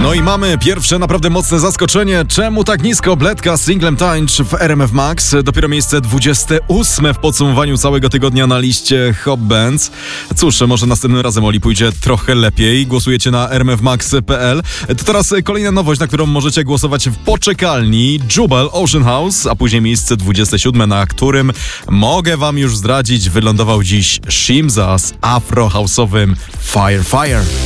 No i mamy pierwsze naprawdę mocne zaskoczenie. Czemu tak nisko? Bledka z singlem Tańcz w RMF Max. Dopiero miejsce 28 w podsumowaniu całego tygodnia na liście Hot Bands. Cóż, może następnym razem Oli pójdzie trochę lepiej. Głosujecie na rmfmax.pl. To teraz kolejna nowość, na którą możecie głosować w poczekalni. Jubel, Ocean House, a później miejsce 27, na którym mogę wam już zdradzić, wylądował dziś Shimza z afro-house'owym Fire Fire.